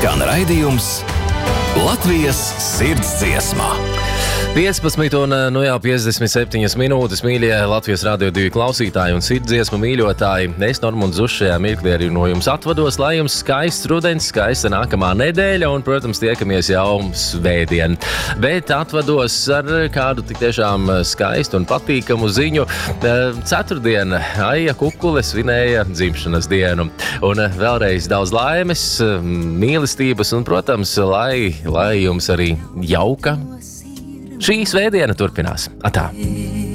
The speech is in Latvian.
Skan raidījums Latvijas sirds dziesmā. 15 un jau 57 minūtes, mīļie Latvijas Radio 2 klausītāji un sirdsdziesmu mīļotāji. Es, Normunds Zušs, šajā mirklī arī no jums atvados, lai jums skaists rudens, skaista nākamā nedēļa un, protams, tiekamies jau svētdien. Bet atvados ar kādu tik tiešām skaistu un patīkamu ziņu. Ceturtdien Aija Kukule svinēja dzimšanas dienu. Un vēlreiz daudz laimes, mīlestības un, protams, lai jums arī jauka šī svētdiena turpinās. Atā!